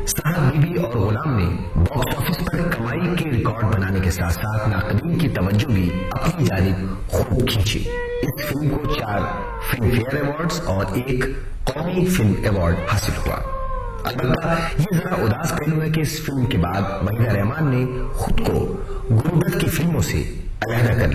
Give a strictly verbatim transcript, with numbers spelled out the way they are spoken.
साहब बीबी और गुलाम ने बॉक्स ऑफिस पर कमाई के रिकॉर्ड बनाने के साथ साथ नाकदीन की तवज्जो भी अपनी जानिब खूब खींची। इस फिल्म को चार फिल्म फेयर अवार्ड्स और एक कौमी फिल्म अवार्ड हासिल हुआ। अलबत्ता ये जरा उदास पहलू है कि इस फिल्म के बाद वहीदा रहमान ने खुद को गुर्बत की फिल्मों से अलहदा कर